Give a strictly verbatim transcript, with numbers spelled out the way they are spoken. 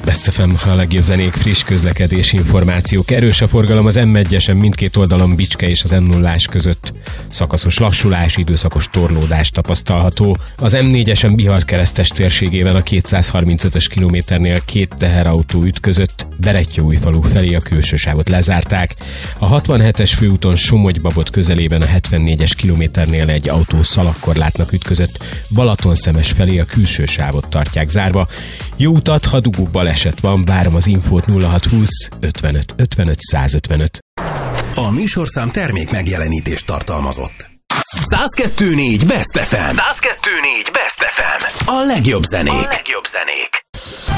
Best ef em, a legjobb zenék, friss közlekedési információk. Erős a forgalom az em egyesen mindkét oldalon Bicske és az em nullás között. Szakaszos lassulás, időszakos torlódás tapasztalható. Az em négyesen Bihar keresztes térségében a kétszázharmincötös kilométernél két teherautó ütközött, Berettyóújfalu felé a külső sávot lezárták. A hatvanhetes főúton Somogy-Babot közelében a hetvennégyes kilométernél egy autó szalagkorlátnak ütközött, Balatonszemes felé a külső sávot tartják zárva. Jó utat, ha dugó baleset van, várom az infót nulla hatszázhúsz ötvenöt ötvenöt százötvenöt. A műsorszám termék megjelenítést tartalmazott. száz kettő négy Best ef em. száz kettő négy Best ef em. A legjobb zenék. A legjobb zenék.